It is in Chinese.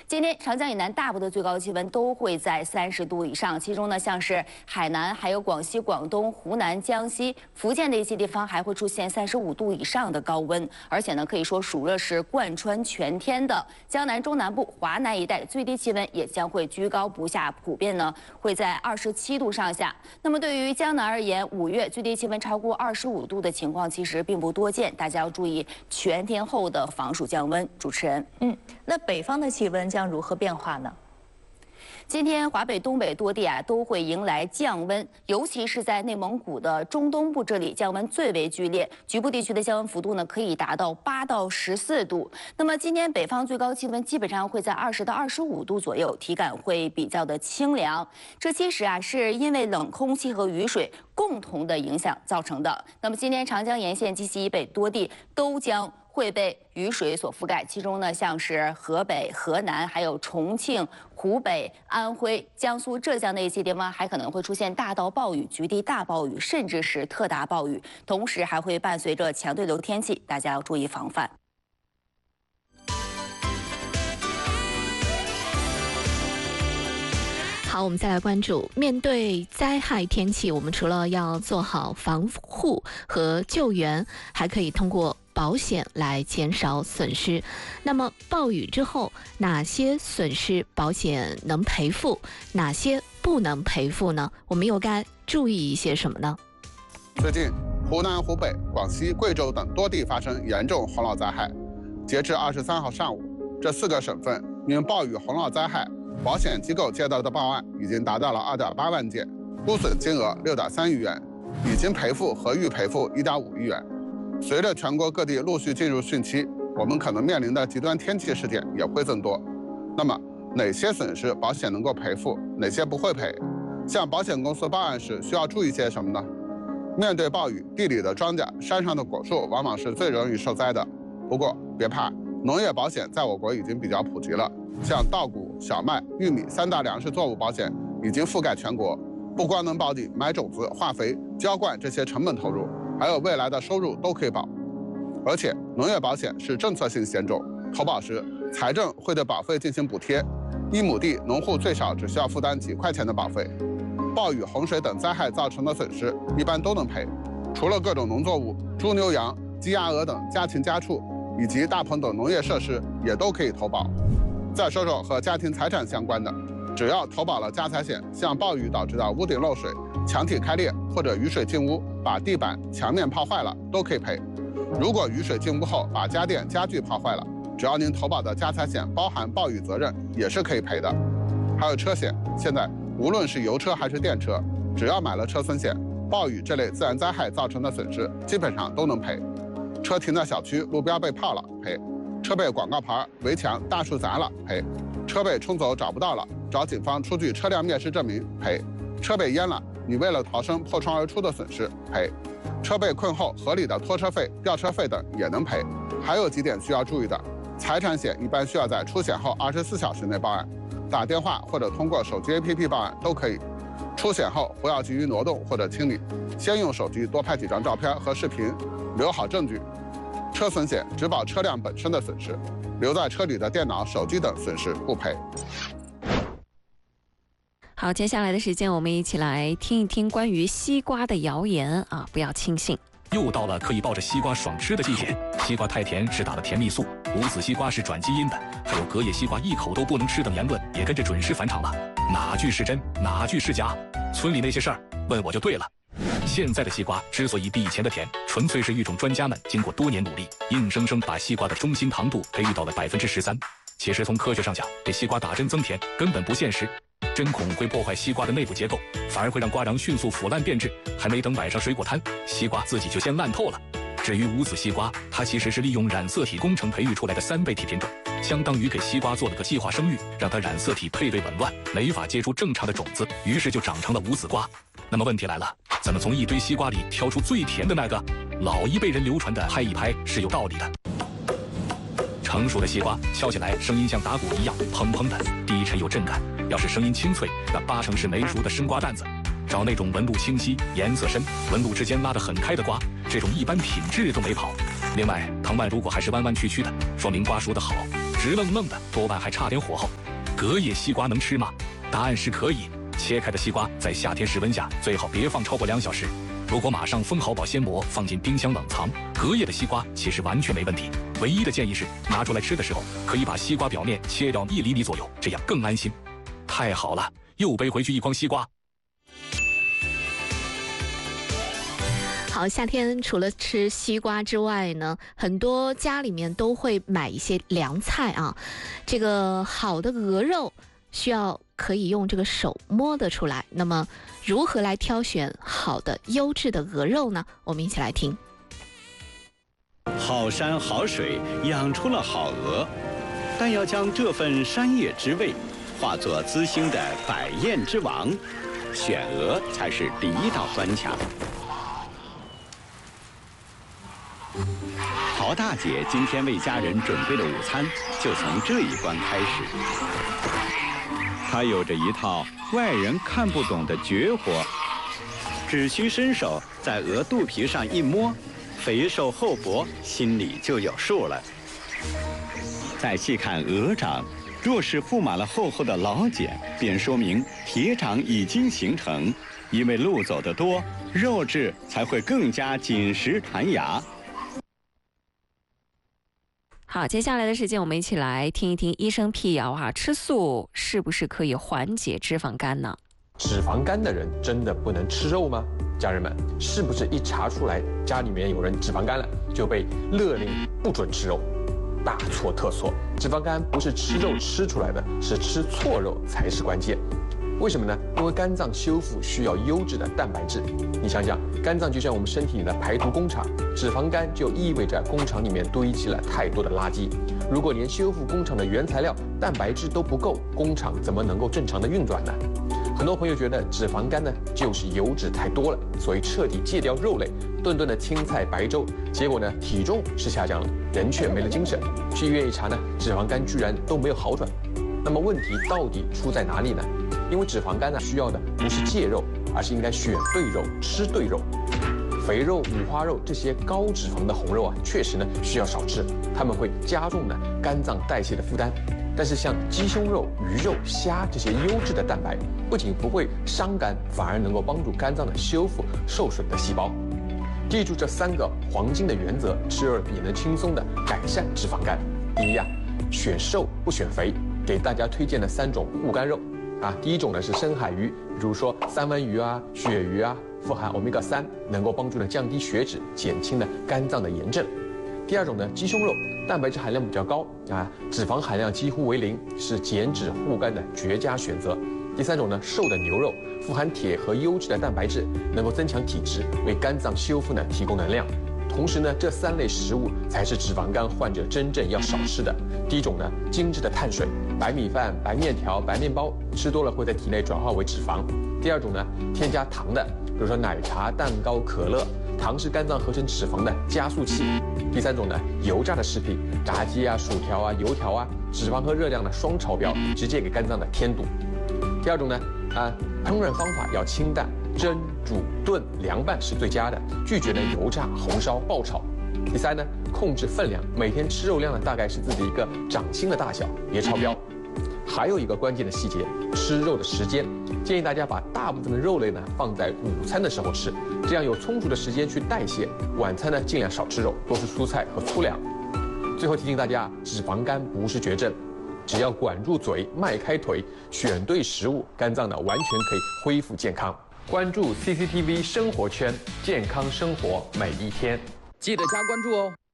今天长江以南大部的最高气温都会在30度以上，其中呢，像是海南、还有广西、广东、湖南、江西、福建的一些地方还会出现35度以上的高温，而且呢，可以说暑热是贯穿全天的。江南中南部、华南一带最低气温也将会居高不下，普遍呢会在27度上下。那么对于江南而言，5月最低气温超过25度的情况其实并不多见，大家要注意全天候的防暑降温。主持人， 那北方的气温将如何变化呢？ 今天华北、东北多地都会迎来降温，尤其是在内蒙古的中东部这里降温最为剧烈，局部地区的降温幅度呢可以达到8到14度。那么今天北方最高气温基本上会在20到25度左右，体感会比较的清凉。这其实是因为冷空气和雨水共同的影响造成的。那么今天长江沿线及其以北多地都将会被雨水所覆盖，其中呢，像是河北、河南，还有重庆、湖北、安徽、江苏、浙江的一些地方，还可能会出现大到暴雨、局地大暴雨，甚至是特大暴雨，同时还会伴随着强对流天气，大家要注意防范。 好，我们再来关注，面对灾害天气，我们除了要做好防护和救援，还可以通过保险来减少损失。那么暴雨之后，哪些损失保险能赔付，哪些不能赔付呢？我们又该注意一些什么呢？ 最近，湖南、湖北、广西、贵州等多地发生严重洪涝灾害。截至23号上午，这4个省份因暴雨洪涝灾害，保险机构接到的报案已经达到了2.8万件，估损金额6.3亿元，已经赔付和预赔付1.5亿元。随着全国各地陆续进入汛期，我们可能面临的极端天气事件也会增多。那么，哪些损失保险能够赔付，哪些不会赔？向保险公司报案时需要注意些什么呢？面对暴雨，地里的庄稼、山上的果树往往是最容易受灾的。不过别怕，农业保险在我国已经比较普及了，像稻谷、小麦、玉米3大粮食作物保险已经覆盖全国，不光能保你买种子、化肥、浇灌这些成本投入，还有未来的收入都可以保。而且农业保险是政策性险种，投保时财政会对保费进行补贴，1亩地农户最少只需要负担几块钱的保费。暴雨、洪水等灾害造成的损失一般都能赔，除了各种农作物、猪牛羊、鸡鸭鹅等家禽家畜，以及大棚等农业设施也都可以投保。再说说和家庭财产相关的，只要投保了家财险，像暴雨导致的屋顶漏水、墙体开裂或者雨水进屋把地板、墙面泡坏了，都可以赔。如果雨水进屋后把家电、家具泡坏了，只要您投保的家财险包含暴雨责任，也是可以赔的。还有车险，现在无论是油车还是电车，只要买了车损险，暴雨这类自然灾害造成的损失基本上都能赔。车停在小区，路边被泡了，赔；车被广告牌、围墙、大树砸了，赔；车被冲走找不到了，找警方出具车辆灭失证明，赔；车被淹了，你为了逃生破窗而出的损失，赔；车被困后合理的拖车费、吊车费等也能赔。还有几点需要注意的：财产险一般需要在出险后24小时内报案，打电话或者通过手机 APP 报案都可以。出险后不要急于挪动或者清理，先用手机多拍几张照片和视频，留好证据。车损险只保车辆本身的损失，留在车里的电脑、手机等损失不赔。 好，接下来的时间我们一起来听一听关于西瓜的谣言啊，不要轻信。 又到了可以抱着西瓜爽吃的季节，西瓜太甜是打了甜蜜素，无籽西瓜是转基因的，还有隔夜西瓜一口都不能吃等言论也跟着准时返场了。哪句是真，哪句是假？村里那些事儿问我就对了。现在的西瓜之所以比以前的甜，纯粹是育种专家们经过多年努力，硬生生把西瓜的中心糖度培育到了13%。其实从科学上讲，给西瓜打针增甜根本不现实，针孔会破坏西瓜的内部结构，反而会让瓜瓤迅速腐烂变质，还没等摆上水果摊，西瓜自己就先烂透了。至于无籽西瓜，它其实是利用染色体工程培育出来的3倍体品种，相当于给西瓜做了个计划生育，让它染色体配对紊乱，没法结出正常的种子，于是就长成了无籽瓜。那么问题来了，怎么从一堆西瓜里挑出最甜的那个？老一辈人流传的拍一拍是有道理的。成熟的西瓜敲起来声音像打鼓一样砰砰的，低沉有震感。要是声音清脆，那8成是没熟的生瓜蛋子。找那种纹路清晰、颜色深、纹路之间拉得很开的瓜，这种一般品质都没跑。另外，藤蔓如果还是弯弯曲曲的，说明瓜熟得好。 直愣愣的，多半还差点火候。隔夜西瓜能吃吗？答案是可以。切开的西瓜在夏天室温下最好别放超过2小时。如果马上封好保鲜膜，放进冰箱冷藏，隔夜的西瓜其实完全没问题。唯一的建议是，拿出来吃的时候，可以把西瓜表面切掉1厘米左右，这样更安心。太好了，又背回去1筐西瓜。 好，夏天除了吃西瓜之外呢，很多家里面都会买一些凉菜啊。这个好的鹅肉可以用这个手摸得出来。那么如何来挑选好的优质的鹅肉呢？我们一起来听。 好山好水养出了好鹅，但要将这份山野之味化作滋兴的百宴之王，选鹅才是第一道关卡。陶大姐今天为家人准备的午餐就从这一关开始。她有着一套外人看不懂的绝活，只需伸手在鹅肚皮上一摸，肥瘦厚薄心里就有数了。再细看鹅掌，若是覆满了厚厚的老茧，便说明铁掌已经形成，因为路走得多，肉质才会更加紧实弹牙。 好，接下来的时间我们一起来听一听医生辟谣啊，吃素是不是可以缓解脂肪肝呢？ 脂肪肝的人真的不能吃肉吗？家人们，是不是一查出来家里面有人脂肪肝了，就被勒令不准吃肉？大错特错，脂肪肝不是吃肉吃出来的，是吃错肉才是关键。为什么呢？因为肝脏修复需要优质的蛋白质。你想想，肝脏就像我们身体里的排毒工厂，脂肪肝就意味着工厂里面堆积了太多的垃圾。如果连修复工厂的原材料蛋白质都不够，工厂怎么能够正常的运转呢？很多朋友觉得脂肪肝呢就是油脂太多了，所以彻底戒掉肉类，顿顿的青菜白粥，结果呢体重是下降了，人却没了精神。去医院一查呢，脂肪肝居然都没有好转。那么问题到底出在哪里呢？因为脂肪肝呢需要的不是戒肉，而是应该选对肉，吃对肉。肥肉、五花肉这些高脂肪的红肉啊，确实呢需要少吃，它们会加重呢肝脏代谢的负担。但是像鸡胸肉、鱼肉、虾这些优质的蛋白，不仅不会伤肝，反而能够帮助肝脏的修复受损的细胞。记住这3个黄金的原则，吃肉也能轻松的改善脂肪肝。第一啊，选瘦不选肥。给大家推荐的3种护肝肉啊，第一种呢是深海鱼，比如说三文鱼啊、鳕鱼啊，富含欧米伽3，能够帮助降低血脂，减轻肝脏的炎症。第二种呢，鸡胸肉，蛋白质含量比较高啊，脂肪含量几乎为0，是减脂护肝的绝佳选择。第3种呢，瘦的牛肉，富含铁和优质的蛋白质，能够增强体质，为肝脏修复提供能量。同时呢，这3类食物才是脂肪肝患者真正要少吃的。第一种呢，精致的碳水，白米饭、白面条、白面包，吃多了会在体内转化为脂肪。第二种呢，添加糖的，比如说奶茶、蛋糕、可乐，糖是肝脏合成脂肪的加速器。第3种呢，油炸的食品，炸鸡啊、薯条啊、油条啊，脂肪和热量双超标，直接给肝脏添堵。第二种呢，烹饪方法要清淡。蒸、煮、炖、凉拌是最佳的，拒绝油炸、红烧、爆炒。第3呢，控制分量，每天吃肉量大概是自己一个掌心的大小，别超标。还有一个关键的细节，吃肉的时间，建议大家把大部分的肉类放在午餐的时候吃，这样有充足的时间去代谢。晚餐呢尽量少吃肉，多吃蔬菜和粗粮。最后提醒大家，脂肪肝不是绝症，只要管住嘴，迈开腿，选对食物，肝脏完全可以恢复健康。关注 CCTV 生活圈，健康生活每一天， 记得加关注哦。